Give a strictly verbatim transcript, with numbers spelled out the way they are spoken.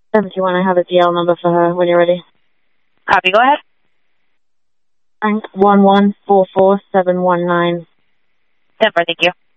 seventy-one, I have a D L number for her when you're ready. Copy, go ahead. Bank one one four four seven one nine. Denver, thank you.